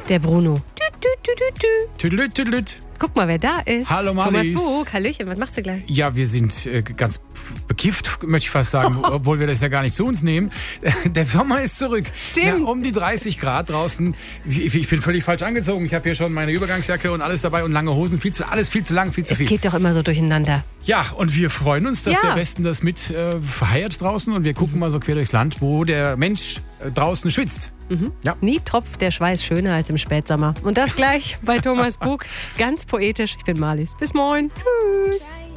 Der Bruno. Tüdelüt, tüdelüt. Guck mal, wer da ist. Hallo Marlies. Thomas Bug, Hallöchen, was machst du gleich? Ja, wir sind ganz bekifft, möchte ich fast sagen, obwohl wir das ja gar nicht zu uns nehmen. Der Sommer ist zurück. Stimmt. Ja, um die 30 Grad draußen. Ich bin völlig falsch angezogen. Ich habe hier schon meine Übergangsjacke und alles dabei und lange Hosen. Alles viel zu lang, viel zu viel. Es geht doch immer so durcheinander. Ja, und wir freuen uns, dass Ja. der Westen das mit verheiert draußen. Und wir gucken mal so quer durchs Land, wo der Mensch draußen schwitzt. Ja. Nie tropft der Schweiß schöner als im Spätsommer. Und das gleich bei Thomas Bug. Ganz poetisch. Ich bin Marlies. Bis morgen. Tschüss.